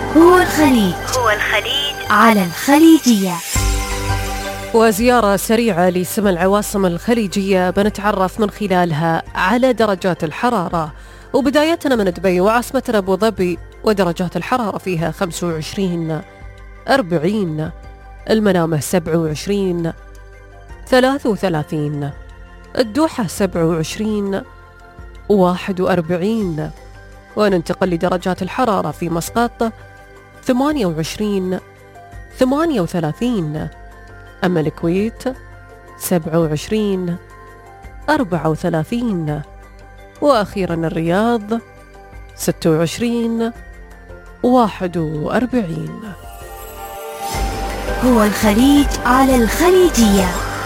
هو الخليج على الخليجية. وزيارة سريعة لسما العواصم الخليجية بنتعرف من خلالها على درجات الحرارة، وبدايتنا من دبي وعاصمتنا أبو ظبي، ودرجات الحرارة فيها 25 40، المنامة 27 33، الدوحة 27 41، وننتقل لدرجات الحرارة في مسقط 28 38، أما الكويت 27 34، وأخيرا الرياض 26 41. هو الخليج على الخليجية.